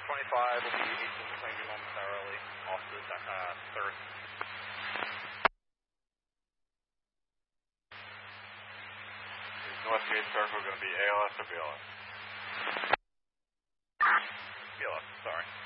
25 will be 18 claim you momentarily off the third. Is North Gate Circle going to be ALS or BLS? BLS, sorry.